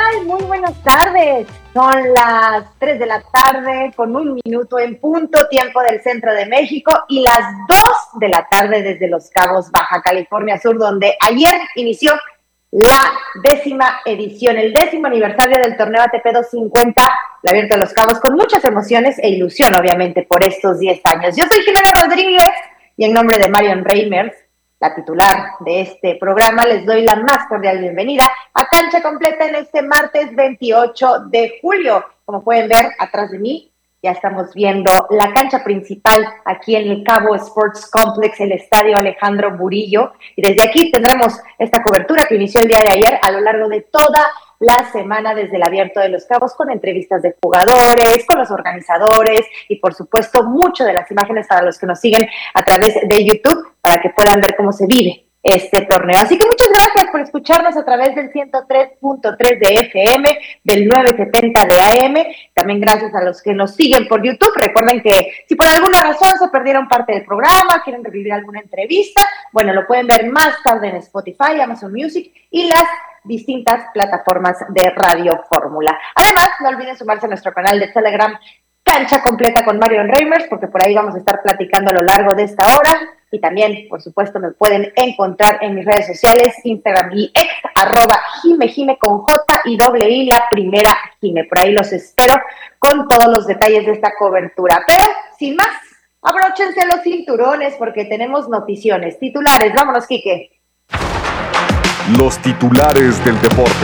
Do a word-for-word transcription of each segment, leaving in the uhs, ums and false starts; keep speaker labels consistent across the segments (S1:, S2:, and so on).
S1: tal? Muy buenas tardes. Son las tres de la tarde con un minuto en punto, tiempo del centro de México, y las dos de la tarde desde Los Cabos, Baja California Sur, donde ayer inició la décima edición, el décimo aniversario del torneo A T P doscientos cincuenta, el Abierto de Los Cabos, con muchas emociones e ilusión, obviamente, por estos diez años. Yo soy Jimena Rodríguez y en nombre de Marion Reimers, la titular de este programa, les doy la más cordial bienvenida a Cancha Completa en este martes veintiocho de julio. Como pueden ver atrás de mí, ya estamos viendo la cancha principal aquí en el Cabo Sports Complex, el Estadio Alejandro Murillo. Y desde aquí tendremos esta cobertura que inició el día de ayer a lo largo de toda la semana desde el Abierto de Los Cabos, con entrevistas de jugadores, con los organizadores y por supuesto mucho de las imágenes para los que nos siguen a través de YouTube para que puedan ver cómo se vive este torneo. Así que muchas gracias por escucharnos a través del ciento tres punto tres de F M, del novecientos setenta de A M. También gracias a los que nos siguen por YouTube. Recuerden que si por alguna razón se perdieron parte del programa, quieren revivir alguna entrevista, bueno, lo pueden ver más tarde en Spotify, Amazon Music y las distintas plataformas de Radio Fórmula. Además, no olviden sumarse a nuestro canal de Telegram, Cancha Completa con Marion Reimers, porque por ahí vamos a estar platicando a lo largo de esta hora. Y también, por supuesto, me pueden encontrar en mis redes sociales, Instagram y ex, arroba Jime, Jime con J y doble I, la primera Jime. Por ahí los espero con todos los detalles de esta cobertura. Pero, sin más, abróchense los cinturones porque tenemos noticiones. Titulares, vámonos, Quique.
S2: Los titulares del deporte.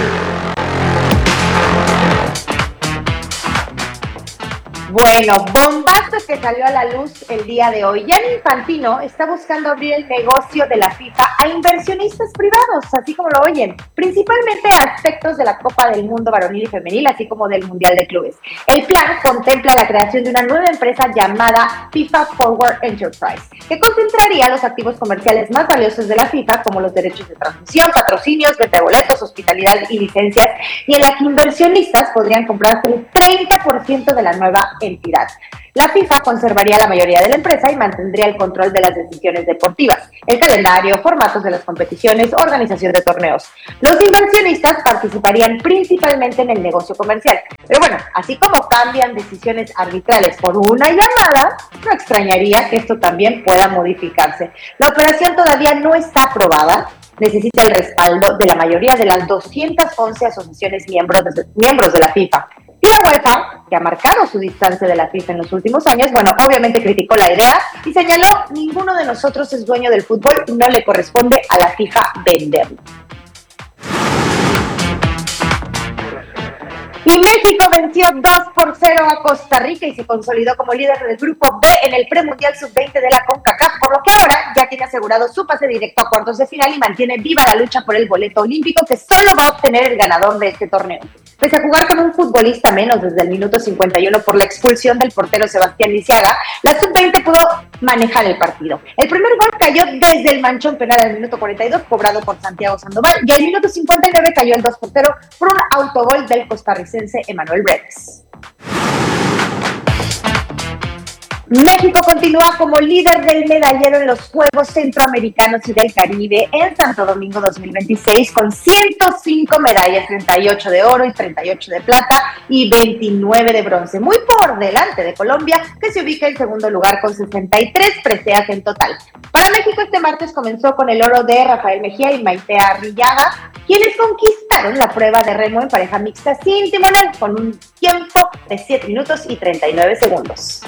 S1: Bueno, bombazo que salió a la luz el día de hoy. Gianni Infantino está buscando abrir el negocio de la FIFA a inversionistas privados, así como lo oyen, principalmente a aspectos de la Copa del Mundo varonil y femenil, así como del Mundial de Clubes. El plan contempla la creación de una nueva empresa llamada FIFA Forward Enterprise, que concentraría los activos comerciales más valiosos de la FIFA, como los derechos de transmisión, patrocinios, venta de boletos, hospitalidad y licencias, y en la que inversionistas podrían comprar hasta el treinta por ciento de la nueva entidad. La FIFA conservaría la mayoría de la empresa y mantendría el control de las decisiones deportivas, el calendario, formatos de las competiciones, organización de torneos. Los inversionistas participarían principalmente en el negocio comercial. Pero bueno, así como cambian decisiones arbitrales por una llamada, no extrañaría que esto también pueda modificarse. La operación todavía no está aprobada. Necesita el respaldo de la mayoría de las doscientas once asociaciones miembros de, miembros de la FIFA. Y la UEFA, que ha marcado su distancia de la FIFA en los últimos años, bueno, obviamente criticó la idea y señaló: ninguno de nosotros es dueño del fútbol y no le corresponde a la FIFA venderlo. Y México venció dos por cero a Costa Rica y se consolidó como líder del grupo B en el premundial sub veinte de la CONCACAF, por lo que ahora ya tiene asegurado su pase directo a cuartos de final y mantiene viva la lucha por el boleto olímpico que solo va a obtener el ganador de este torneo. Pese a jugar con un futbolista menos desde el minuto cincuenta y uno por la expulsión del portero Sebastián Lisiaga, la sub veinte pudo manejar el partido. El primer gol cayó desde el manchón penal al minuto cuarenta y dos, cobrado por Santiago Sandoval, y al minuto cincuenta y nueve cayó el dos por cero por un autogol del costarricense Emanuel Brenes. México continúa como líder del medallero en los Juegos Centroamericanos y del Caribe en Santo Domingo dos mil veintiséis con ciento cinco medallas, treinta y ocho de oro y treinta y ocho de plata y veintinueve de bronce, muy por delante de Colombia, que se ubica en segundo lugar con sesenta y tres preseas en total. Para México este martes comenzó con el oro de Rafael Mejía y Maite Arrillaga, quienes conquistaron la prueba de remo en pareja mixta sin timonel con un tiempo de siete minutos y treinta y nueve segundos.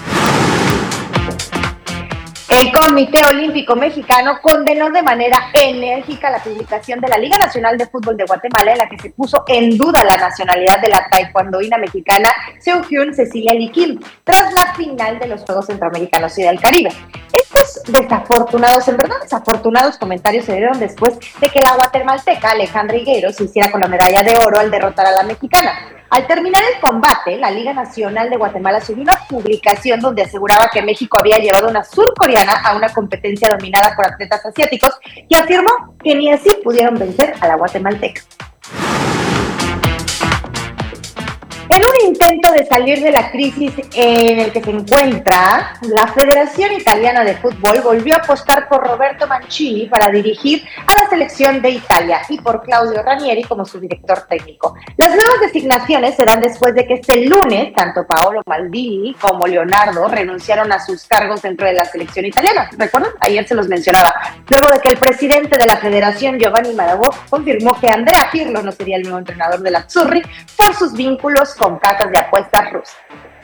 S1: El Comité Olímpico Mexicano condenó de manera enérgica la publicación de la Liga Nacional de Fútbol de Guatemala, en la que se puso en duda la nacionalidad de la taekwondoína mexicana Seung-Hyun Cecilia Lee Kim, tras la final de los Juegos Centroamericanos y del Caribe. Estos desafortunados, en verdad desafortunados comentarios se dieron después de que la guatemalteca Alejandra Higuero se hiciera con la medalla de oro al derrotar a la mexicana. Al terminar el combate, la Liga Nacional de Guatemala subió una publicación donde aseguraba que México había llevado a una surcoreana a una competencia dominada por atletas asiáticos y afirmó que ni así pudieron vencer a la guatemalteca. En un intento de salir de la crisis en el que se encuentra, la Federación Italiana de Fútbol volvió a apostar por Roberto Mancini para dirigir a la selección de Italia y por Claudio Ranieri como su director técnico. Las nuevas designaciones se dan después de que este lunes tanto Paolo Maldini como Leonardo renunciaron a sus cargos dentro de la selección italiana. ¿Recuerdan? Ayer se los mencionaba. Luego de que el presidente de la federación, Giovanni Marabò, confirmó que Andrea Pirlo no sería el nuevo entrenador de la Azzurri por sus vínculos con casas de apuestas rusas.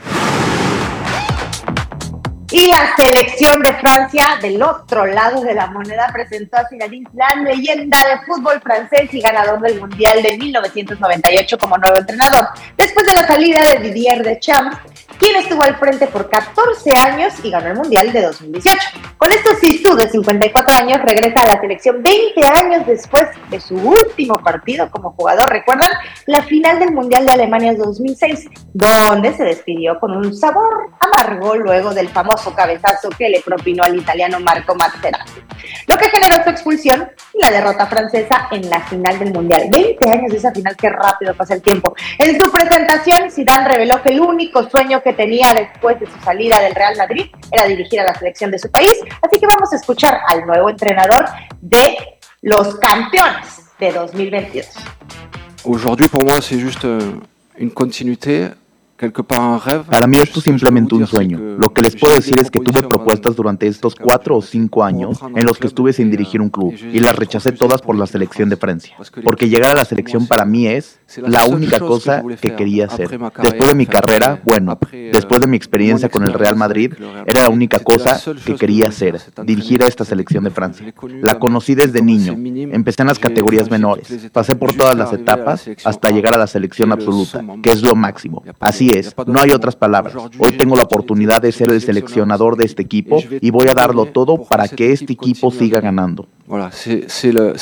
S1: Y la selección de Francia, del otro lado de la moneda, presentó a Zinedine Zidane, leyenda del fútbol francés y ganador del Mundial de mil novecientos noventa y ocho como nuevo entrenador, después de la salida de Didier Deschamps, quien estuvo al frente por catorce años y ganó el Mundial de dos mil dieciocho. Con esto, Zizou, de cincuenta y cuatro años, regresa a la selección veinte años después de su último partido como jugador. ¿Recuerdan? La final del Mundial de Alemania dos mil seis, donde se despidió con un sabor amargo luego del famoso cabezazo que le propinó al italiano Marco Materazzi, lo que generó su expulsión y la derrota francesa en la final del Mundial. veinte años de esa final, qué rápido pasa el tiempo. En su presentación, Zidane reveló que el único sueño que tenía después de su salida del Real Madrid era dirigir a la selección de su país, así que vamos a escuchar al nuevo entrenador de los campeones de dos mil veintidós.
S3: Aujourd'hui, pour moi, c'est juste une continuité.
S4: Para mí esto es simplemente un sueño. Lo que les puedo decir es que tuve propuestas durante estos cuatro o cinco años en los que estuve sin dirigir un club y las rechacé todas por la selección de Francia. Porque llegar a la selección para mí es la única cosa que quería hacer. Después de mi carrera, bueno, después de mi experiencia con el Real Madrid, era la única cosa que quería hacer, dirigir a esta selección de Francia. La conocí desde niño, empecé en las categorías menores, pasé por todas las etapas hasta llegar a la selección absoluta, que es lo máximo. Así es, no hay otras palabras. Hoy tengo la oportunidad de ser el seleccionador de este equipo y voy a darlo todo para que este equipo siga ganando. Eso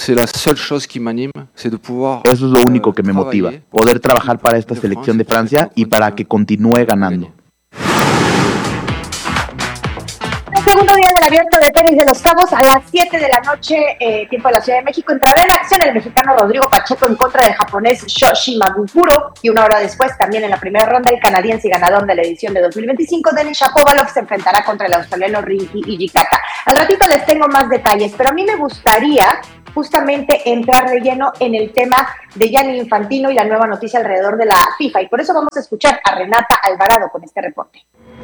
S4: es lo único que me motiva, poder trabajar para esta selección de Francia y para que continúe ganando.
S1: Segundo día del Abierto de Tenis de Los Cabos, a las siete de la noche, eh, tiempo de la Ciudad de México, entrará en acción el mexicano Rodrigo Pacheco en contra del japonés Shoshi Magukuro, y una hora después, también en la primera ronda, el canadiense y ganador de la edición de dos mil veinticinco, Denis Shapovalov, se enfrentará contra el australiano Rinky Hijikata. Al ratito les tengo más detalles, pero a mí me gustaría justamente entrar de lleno en el tema de Gianni Infantino y la nueva noticia alrededor de la FIFA, y por eso vamos a escuchar a Renata Alvarado con este reporte.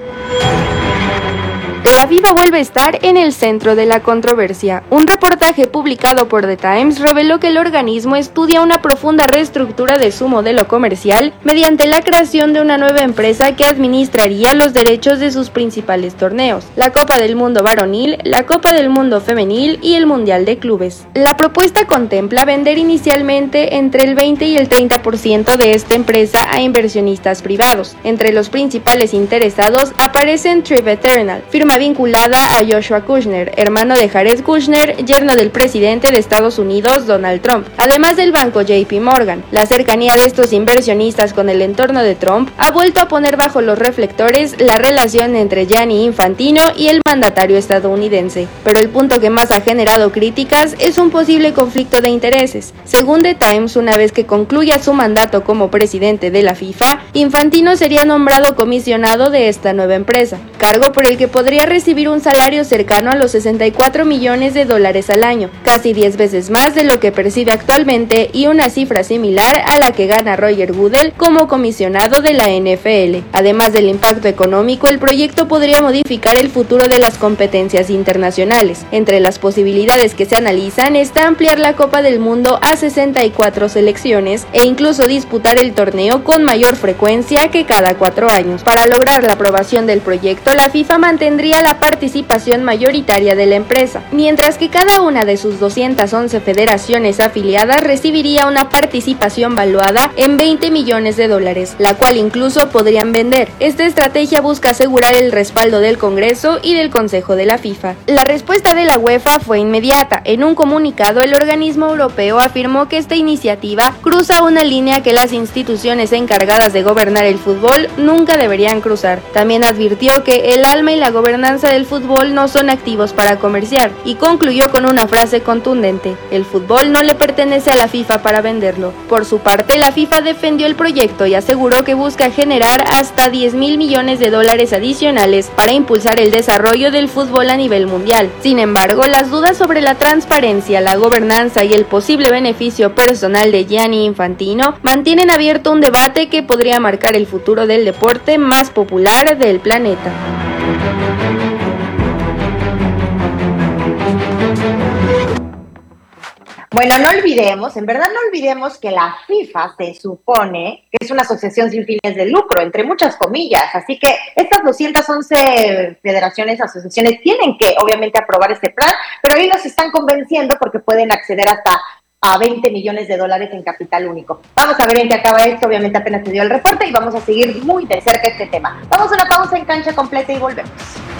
S5: La FIFA vuelve a estar en el centro de la controversia. Un reportaje publicado por The Times reveló que el organismo estudia una profunda reestructura de su modelo comercial mediante la creación de una nueva empresa que administraría los derechos de sus principales torneos, la Copa del Mundo Varonil, la Copa del Mundo Femenil y el Mundial de Clubes. La propuesta contempla vender inicialmente entre el veinte y el treinta por ciento de esta empresa a inversionistas privados. Entre los principales interesados aparecen Tribe Eternal, firma vinculada a Joshua Kushner, hermano de Jared Kushner, yerno del presidente de Estados Unidos, Donald Trump, además del banco J P Morgan. La cercanía de estos inversionistas con el entorno de Trump ha vuelto a poner bajo los reflectores la relación entre Gianni Infantino y el mandatario estadounidense. Pero el punto que más ha generado críticas es un posible conflicto de intereses. Según The Times, una vez que concluya su mandato como presidente de la FIFA, Infantino sería nombrado comisionado de esta nueva empresa, cargo por el que podría recibir un salario cercano a los sesenta y cuatro millones de dólares al año, casi diez veces más de lo que percibe actualmente y una cifra similar a la que gana Roger Goodell como comisionado de la N F L. Además del impacto económico, el proyecto podría modificar el futuro de las competencias internacionales. Entre las posibilidades que se analizan está ampliar la Copa del Mundo a sesenta y cuatro selecciones e incluso disputar el torneo con mayor frecuencia que cada cuatro años. Para lograr la aprobación del proyecto, la FIFA mantendría la participación mayoritaria de la empresa, mientras que cada una de sus doscientas once federaciones afiliadas recibiría una participación valuada en veinte millones de dólares, la cual incluso podrían vender. Esta estrategia busca asegurar el respaldo del Congreso y del Consejo de la FIFA. La respuesta de la UEFA fue inmediata. En un comunicado, el organismo europeo afirmó que esta iniciativa cruza una línea que las instituciones encargadas de gobernar el fútbol nunca deberían cruzar. También advirtió que el alma y la gobernación gobernanza del fútbol no son activos para comerciar, y concluyó con una frase contundente: el fútbol no le pertenece a la FIFA para venderlo. Por su parte, la FIFA defendió el proyecto y aseguró que busca generar hasta diez mil millones de dólares adicionales para impulsar el desarrollo del fútbol a nivel mundial. Sin embargo, las dudas sobre la transparencia, la gobernanza y el posible beneficio personal de Gianni Infantino mantienen abierto un debate que podría marcar el futuro del deporte más popular del planeta.
S1: Bueno, no olvidemos, en verdad no olvidemos que la FIFA se supone que es una asociación sin fines de lucro, entre muchas comillas, así que estas doscientas once federaciones, asociaciones tienen que obviamente aprobar este plan, pero ahí nos están convenciendo porque pueden acceder hasta a veinte millones de dólares en capital único. Vamos a ver en qué acaba esto, obviamente apenas se dio el reporte y vamos a seguir muy de cerca este tema. Vamos a una pausa en Cancha Completa y volvemos.